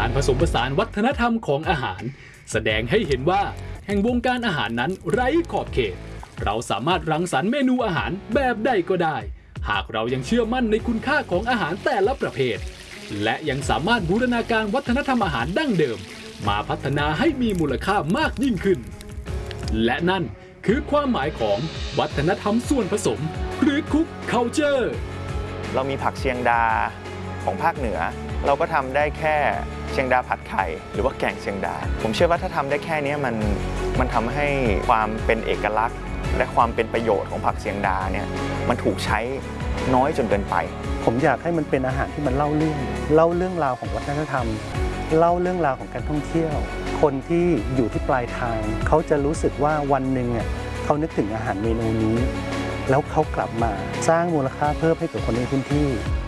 การผสมผสานวัฒนธรรมของอาหารแสดงให้เห็นว่าแห่งวงการอาหารนั้นไร้ขอบเขตเราสามารถรังสรรค์เมนูอาหารแบบใดก็ได้หากเรายังเชื่อมั่นในคุณค่าของอาหารแต่ละประเภทและยังสามารถบูรณาการวัฒนธรรมอาหารดั้งเดิมมาพัฒนาให้มีมูลค่ามากยิ่งขึ้นและนั่นคือความหมายของวัฒนธรรมส่วนผสมหรือคุกคัลเจอร์เรามีผักเชียงดาของภาคเหนือเราก็ทำได้แค่เชียงดาผัดไข่หรือว่าแกงเชียงดาผมเชื่อว่าถ้าทำได้แค่นี้มันทำให้ความเป็นเอกลักษณ์และความเป็นประโยชน์ของผักเชียงดาเนี่ยมันถูกใช้น้อยจนเกินไปผมอยากให้มันเป็นอาหารที่มันเล่าเรื่องราวของวัฒนธรรมเล่าเรื่องราวของการท่องเที่ยวคนที่อยู่ที่ปลายทางเขาจะรู้สึกว่าวันหนึ่งเขานึกถึงอาหารเมนูนี้แล้วเขากลับมาสร้างมูลค่าเพิ่มให้กับคนในพื้นที่